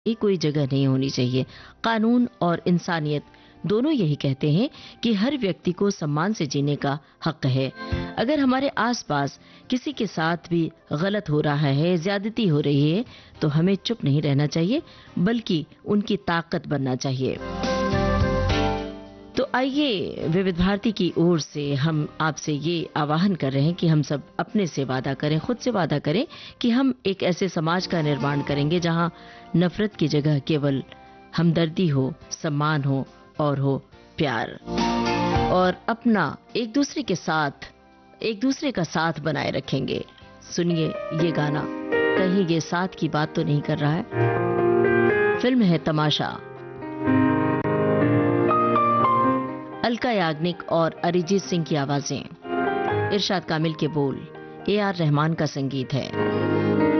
की कोई जगह नहीं होनी चाहिए। कानून और इंसानियत दोनों यही कहते हैं कि हर व्यक्ति को सम्मान से जीने का हक है। अगर हमारे आसपास किसी के साथ भी गलत हो रहा है, ज्यादती हो रही है, तो हमें चुप नहीं रहना चाहिए, बल्कि उनकी ताकत बनना चाहिए। तो आइए, विविध भारती की ओर से हम आपसे ये आह्वान कर रहे हैं कि हम सब अपने से वादा करें, खुद से वादा करें कि हम एक ऐसे समाज का निर्माण करेंगे जहां नफरत की जगह केवल हमदर्दी हो, सम्मान हो और हो प्यार। और अपना एक दूसरे का साथ बनाए रखेंगे। सुनिए ये गाना, कहीं ये साथ की बात तो नहीं कर रहा है। फिल्म है तमाशा। अलका याग्निक और अरिजीत सिंह की आवाजें, इरशाद कामिल के बोल, AR रहमान का संगीत है।